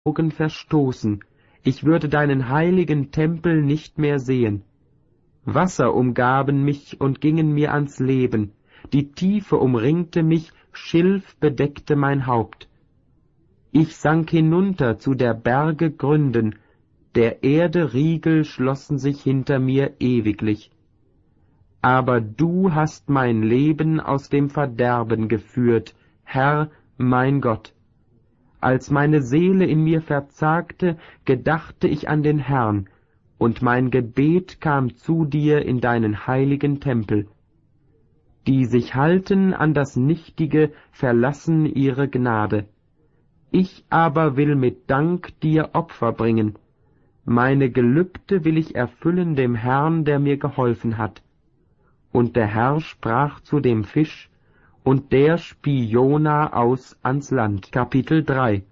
Augen verstoßen, ich würde deinen heiligen Tempel nicht mehr sehen. Wasser umgaben mich und gingen mir ans Leben, die Tiefe umringte mich, Schilf bedeckte mein Haupt. Ich sank hinunter zu der Berge Gründen, der Erde Riegel schlossen sich hinter mir ewiglich. Aber du hast mein Leben aus dem Verderben geführt, Herr, mein Gott. Als meine Seele in mir verzagte, gedachte ich an den Herrn, und mein Gebet kam zu dir in deinen heiligen Tempel. Die sich halten an das Nichtige, verlassen ihre Gnade. Ich aber will mit Dank dir Opfer bringen. Meine Gelübde will ich erfüllen dem Herrn, der mir geholfen hat. Und der Herr sprach zu dem Fisch, und der spie Jona aus ans Land. Kapitel 3.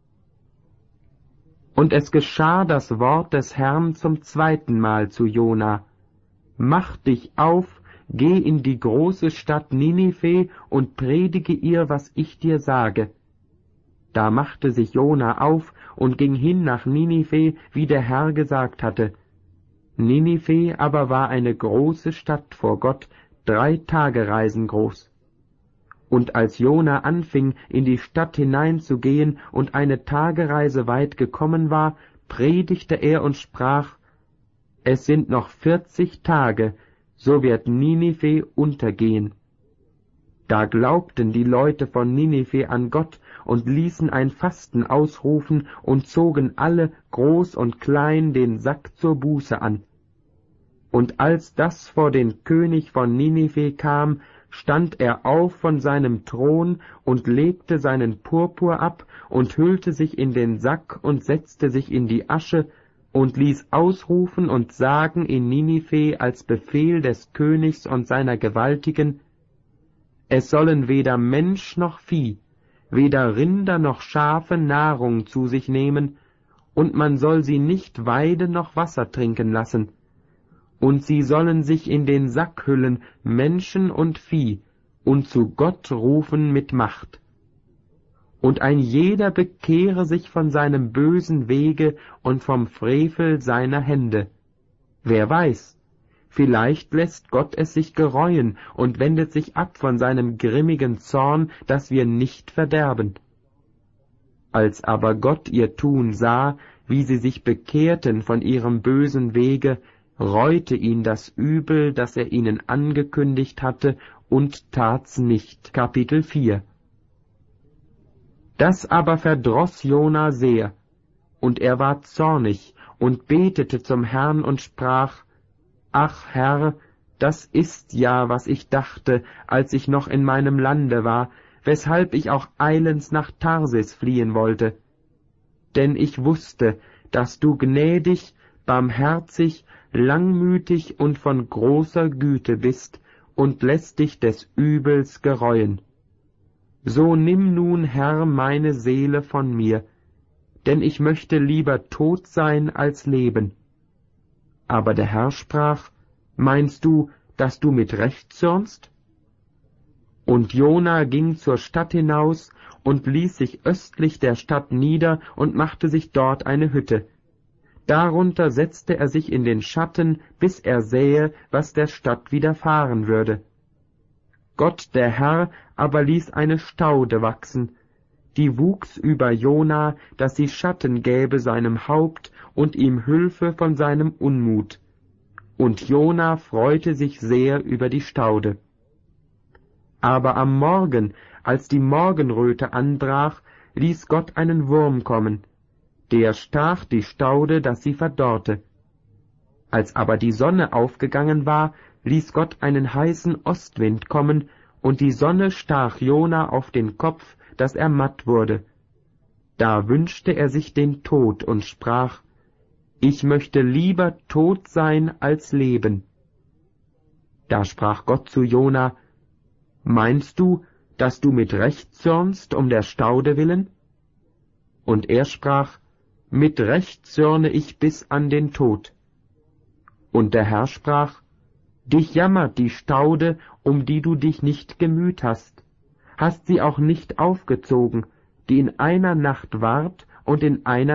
Und es geschah das Wort des Herrn zum zweiten Mal zu Jona. Mach dich auf, geh in die große Stadt Ninive und predige ihr, was ich dir sage. Da machte sich Jona auf und ging hin nach Ninive, wie der Herr gesagt hatte. Ninive aber war eine große Stadt vor Gott, 3 Tagereisen groß. Und als Jona anfing, in die Stadt hineinzugehen und eine Tagereise weit gekommen war, predigte er und sprach, es sind noch 40 Tage, so wird Ninive untergehen. Da glaubten die Leute von Ninive an Gott und ließen ein Fasten ausrufen und zogen alle, groß und klein, den Sack zur Buße an. Und als das vor den König von Ninive kam, stand er auf von seinem Thron und legte seinen Purpur ab und hüllte sich in den Sack und setzte sich in die Asche und ließ ausrufen und sagen in Ninive als Befehl des Königs und seiner Gewaltigen, es sollen weder Mensch noch Vieh, weder Rinder noch Schafe Nahrung zu sich nehmen, und man soll sie nicht Weide noch Wasser trinken lassen. Und sie sollen sich in den Sack hüllen, Menschen und Vieh, und zu Gott rufen mit Macht. Und ein jeder bekehre sich von seinem bösen Wege und vom Frevel seiner Hände. Wer weiß, vielleicht lässt Gott es sich gereuen und wendet sich ab von seinem grimmigen Zorn, dass wir nicht verderben. Als aber Gott ihr Tun sah, wie sie sich bekehrten von ihrem bösen Wege, reute ihn das Übel, das er ihnen angekündigt hatte, und tat's nicht. Kapitel 4. Das aber verdroß Jona sehr, und er war zornig und betete zum Herrn und sprach, »Ach Herr, das ist ja, was ich dachte, als ich noch in meinem Lande war, weshalb ich auch eilends nach Tarsis fliehen wollte. Denn ich wusste, dass du gnädig, barmherzig, langmütig und von großer Güte bist und lässt dich des Übels gereuen. So nimm nun, Herr, meine Seele von mir, denn ich möchte lieber tot sein als leben. Aber der Herr sprach, meinst du, dass du mit Recht zürnst? Und Jona ging zur Stadt hinaus und ließ sich östlich der Stadt nieder und machte sich dort eine Hütte. Darunter setzte er sich in den Schatten, bis er sähe, was der Stadt widerfahren würde. Gott, der Herr, aber ließ eine Staude wachsen, die wuchs über Jona, dass sie Schatten gäbe seinem Haupt und ihm Hülfe von seinem Unmut. Und Jona freute sich sehr über die Staude. Aber am Morgen, als die Morgenröte anbrach, ließ Gott einen Wurm kommen. Der stach die Staude, dass sie verdorrte. Als aber die Sonne aufgegangen war, ließ Gott einen heißen Ostwind kommen, und die Sonne stach Jona auf den Kopf, dass er matt wurde. Da wünschte er sich den Tod und sprach, »Ich möchte lieber tot sein als leben.« Da sprach Gott zu Jona, »Meinst du, dass du mit Recht zürnst um der Staude willen?« Und er sprach, »Mit Recht zürne ich bis an den Tod.« Und der Herr sprach, »Dich jammert die Staude, um die du dich nicht gemüht hast. Hast sie auch nicht aufgezogen, die in einer Nacht ward und in einer